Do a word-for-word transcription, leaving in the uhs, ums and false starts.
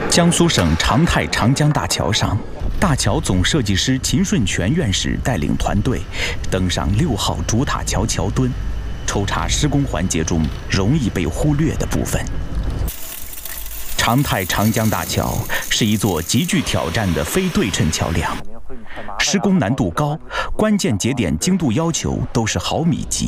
江苏省长泰长江大桥上，大桥总设计师秦顺全院士带领团队登上六号主塔桥桥墩，抽查施工环节中容易被忽略的部分。长泰长江大桥是一座极具挑战的非对称桥梁，施工难度高，关键节点精度要求都是毫米级。